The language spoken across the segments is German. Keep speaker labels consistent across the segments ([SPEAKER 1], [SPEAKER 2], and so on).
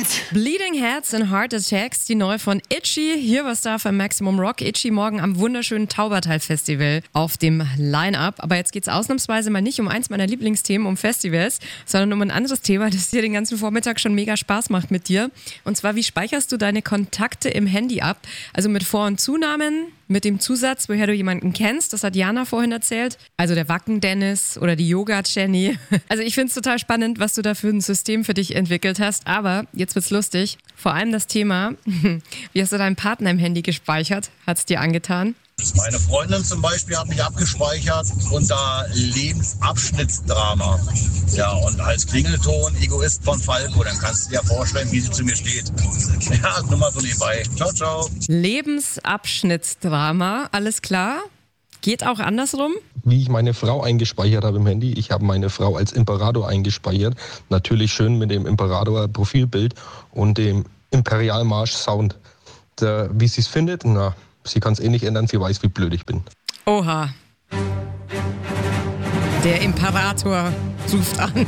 [SPEAKER 1] Bleeding Heads and Heart Attacks, die neue von Itchy. Hier war Star für Maximum Rock. Itchy morgen am wunderschönen Taubertal-Festival auf dem Line-Up. Aber jetzt geht's ausnahmsweise mal nicht um eins meiner Lieblingsthemen, um Festivals, sondern um ein anderes Thema, das dir den ganzen Vormittag schon mega Spaß macht mit dir. Und zwar, wie speicherst du deine Kontakte im Handy ab? Also mit Vor- und Zunamen, mit dem Zusatz, woher du jemanden kennst. Das hat Jana vorhin erzählt. Also der Wacken-Dennis oder die Yoga-Jenny. Also ich finde es total spannend, was du da für ein System für dich entwickelt hast. Aber jetzt wird's lustig. Vor allem das Thema, wie hast du deinen Partner im Handy gespeichert? Hat's dir angetan?
[SPEAKER 2] Meine Freundin zum Beispiel hat mich abgespeichert unter Lebensabschnittsdrama. Ja, und als Klingelton Egoist von Falco, dann kannst du dir vorstellen, wie sie zu mir steht. Ja, nur mal so nebenbei. Ciao, ciao.
[SPEAKER 1] Lebensabschnittsdrama, alles klar. Geht auch andersrum?
[SPEAKER 3] Wie ich meine Frau eingespeichert habe im Handy. Ich habe meine Frau als Imperator eingespeichert. Natürlich schön mit dem Imperator-Profilbild und dem Imperialmarsch-Sound. Wie sie es findet, sie kann es eh nicht ändern, sie weiß, wie blöd ich bin.
[SPEAKER 1] Oha. Der Imperator ruft an.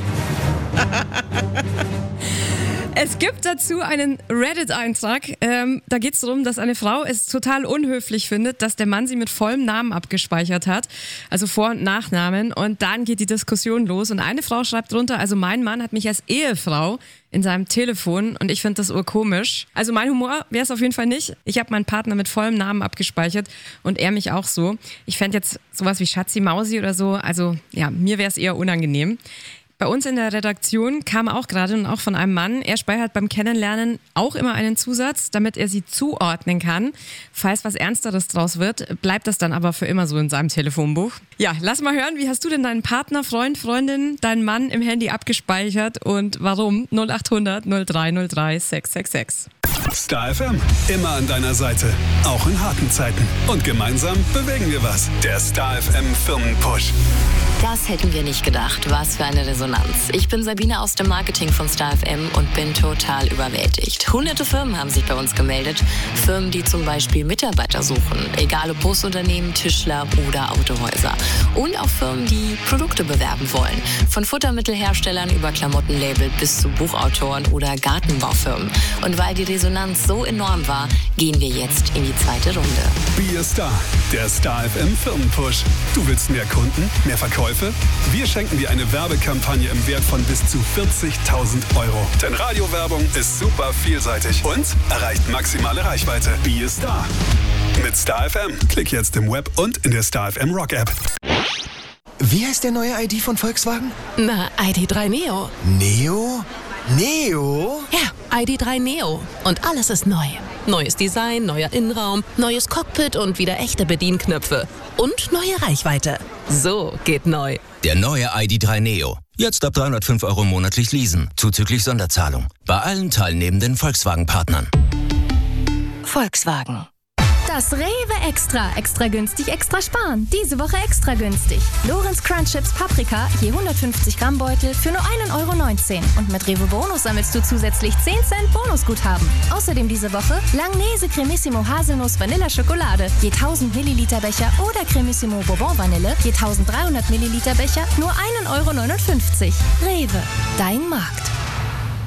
[SPEAKER 1] Es gibt dazu einen Reddit-Eintrag. Da geht es darum, dass eine Frau es total unhöflich findet, dass der Mann sie mit vollem Namen abgespeichert hat. Also Vor- und Nachnamen. Und dann geht die Diskussion los. Und eine Frau schreibt drunter, also mein Mann hat mich als Ehefrau in seinem Telefon und ich finde das urkomisch. Also mein Humor wäre es auf jeden Fall nicht. Ich habe meinen Partner mit vollem Namen abgespeichert und er mich auch so. Ich fände jetzt sowas wie Schatzi Mausi oder so, also ja, mir wäre es eher unangenehm. Bei uns in der Redaktion kam auch gerade und auch von einem Mann, er speichert beim Kennenlernen auch immer einen Zusatz, damit er sie zuordnen kann. Falls was Ernsteres draus wird, bleibt das dann aber für immer so in seinem Telefonbuch. Ja, lass mal hören, wie hast du denn deinen Partner, Freund, Freundin, deinen Mann im Handy abgespeichert und warum? 0800 0303 666.
[SPEAKER 4] Star FM, immer an deiner Seite, auch in harten Zeiten. Und gemeinsam bewegen wir was. Der Star FM Firmenpush.
[SPEAKER 5] Das hätten wir nicht gedacht. Was für eine Resonanz. Ich bin Sabine aus dem Marketing von Star FM und bin total überwältigt. Hunderte Firmen haben sich bei uns gemeldet. Firmen, die zum Beispiel Mitarbeiter suchen. Egal ob Busunternehmen, Tischler oder Autohäuser. Und auch Firmen, die Produkte bewerben wollen. Von Futtermittelherstellern über Klamottenlabel bis zu Buchautoren oder Gartenbaufirmen. Und weil die Resonanz so enorm war, gehen wir jetzt in die zweite Runde.
[SPEAKER 4] Be a Star, der Star FM Firmenpush. Du willst mehr Kunden, mehr Verkäufe? Wir schenken dir eine Werbekampagne im Wert von bis zu 40.000 Euro. Denn Radiowerbung ist super vielseitig und erreicht maximale Reichweite. Be a Star. Mit Star FM. Klick jetzt im Web und in der Star FM Rock App.
[SPEAKER 6] Wie heißt der neue ID von Volkswagen?
[SPEAKER 7] Na, ID3 Neo.
[SPEAKER 6] Neo? Neo?
[SPEAKER 7] Ja, ID3 Neo. Und alles ist neu. Neues Design, neuer Innenraum, neues Cockpit und wieder echte Bedienknöpfe. Und neue Reichweite. So geht neu.
[SPEAKER 8] Der neue ID3 Neo. Jetzt ab 305 Euro monatlich leasen, zuzüglich Sonderzahlung. Bei allen teilnehmenden Volkswagen-Partnern.
[SPEAKER 5] Volkswagen.
[SPEAKER 9] Das Rewe Extra. Extra günstig, extra sparen. Diese Woche extra günstig. Lorenz Crunch Chips Paprika, je 150 Gramm Beutel für nur 1,19 €. Und mit Rewe Bonus sammelst du zusätzlich 10 Cent Bonusguthaben. Außerdem diese Woche Langnese Cremissimo Haselnuss Vanilla Schokolade, je 1000 Milliliter Becher oder Cremissimo Bourbon Vanille, je 1300 Milliliter Becher, nur 1,59 €. Rewe, dein Markt.